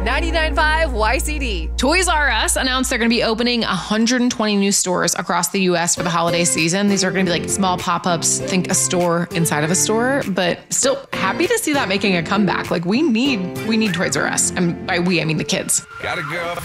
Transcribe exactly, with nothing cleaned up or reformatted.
ninety-nine point five Y C D. Toys R Us announced they're going to be opening one hundred twenty new stores across the U S for the holiday season. These are going to be like small pop-ups, think a store inside of a store, but still happy to see that making a comeback. Like we need, we need Toys R Us. And by we, I mean the kids. Got a girl.